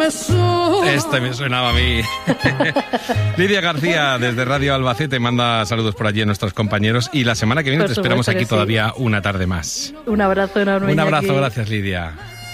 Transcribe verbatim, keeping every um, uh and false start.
me suena. Este me sonaba a mí. Lidia García, desde Radio Albacete, manda saludos por allí a nuestros compañeros. Y la semana que viene Por te esperamos aquí sí. todavía una tarde más. Un abrazo enorme. Un abrazo, Iñaki. gracias Lidia.